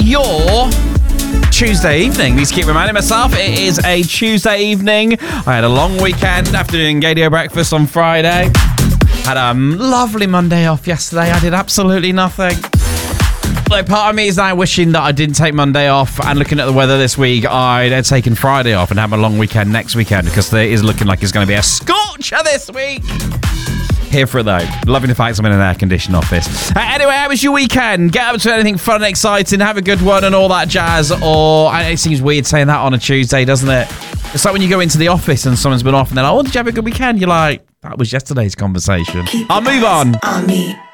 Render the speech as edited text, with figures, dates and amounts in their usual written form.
your Tuesday evening. Need to keep reminding myself it is a Tuesday evening. I had a long weekend after doing Gadio Breakfast on Friday. Had a lovely Monday off yesterday. I did absolutely nothing. Like, part of me is now wishing that I didn't take Monday off, and looking at the weather this week, I'd have taken Friday off and have a long weekend next weekend, because it is looking like it's going to be a scorcher this week. Here for it though. Loving the fact I'm in an air-conditioned office. Anyway, how was your weekend? Get up to anything fun and exciting, have a good one and all that jazz. Or it seems weird saying that on a Tuesday, doesn't it? It's like when you go into the office and someone's been off and they're like, oh, did you have a good weekend? You're like, that was yesterday's conversation. I'll move on. On me.